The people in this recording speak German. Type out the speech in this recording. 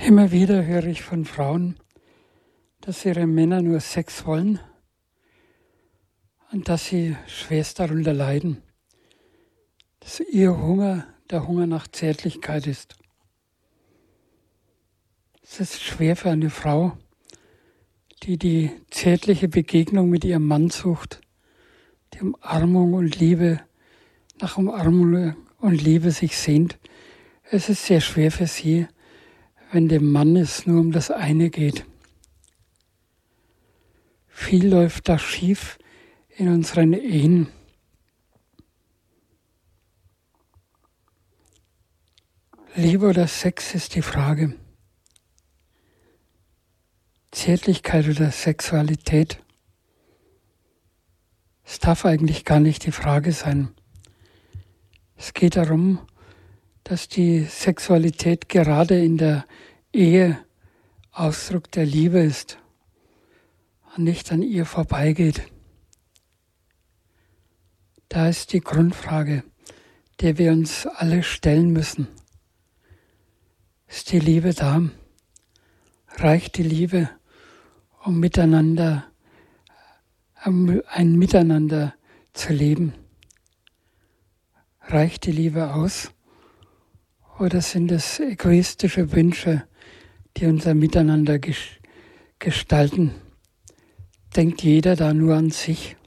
Immer wieder höre ich von Frauen, dass ihre Männer nur Sex wollen und dass sie schwerst darunter leiden, dass ihr Hunger der Hunger nach Zärtlichkeit ist. Es ist schwer für eine Frau, die die zärtliche Begegnung mit ihrem Mann sucht, die Umarmung und Liebe, nach Umarmung und Liebe sich sehnt. Es ist sehr schwer für sie, wenn dem Mann es nur um das eine geht. Viel läuft da schief in unseren Ehen. Liebe oder Sex ist die Frage. Zärtlichkeit oder Sexualität. Es darf eigentlich gar nicht die Frage sein. Es geht darum, dass die Sexualität gerade in der Ehe Ausdruck der Liebe ist und nicht an ihr vorbeigeht. Da ist die Grundfrage, der wir uns alle stellen müssen. Ist die Liebe da? Reicht die Liebe, um ein Miteinander zu leben? Reicht die Liebe aus? Oder sind es egoistische Wünsche, die unser Miteinander gestalten? Denkt jeder da nur an sich?